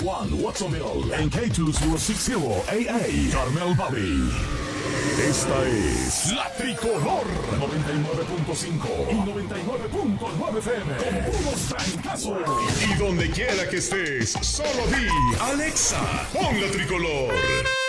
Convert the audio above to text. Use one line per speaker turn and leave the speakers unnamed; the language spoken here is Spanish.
Juan Watsonville en K2060AA Carmel Valley. Esta es la Tricolor 99.5 y 99.9 FM con puros trancazos. Y donde quiera que estés, solo di Alexa, pon la Tricolor.